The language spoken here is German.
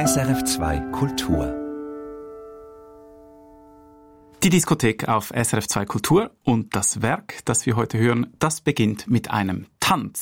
SRF2 Kultur. Die Diskothek auf SRF2 Kultur und das Werk, das wir heute hören, das beginnt mit einem Tanz.